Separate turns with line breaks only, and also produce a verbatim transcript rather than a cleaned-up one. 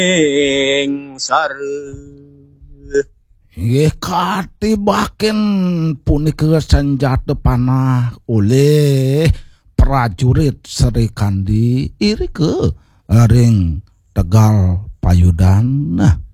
sareuh.
Ye katibakeun punika sanjata panah oleh prajurit Sri Kandi iri ke ring Tegal Payudan. Nah,